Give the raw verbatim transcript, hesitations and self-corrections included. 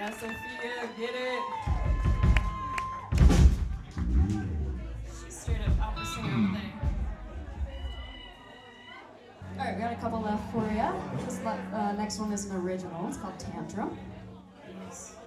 Yeah, Sophia, get it. She's straight up opera singer over there. All right, we got a couple left for you. This le- uh, next one is an original. It's called Tantrum. Yes.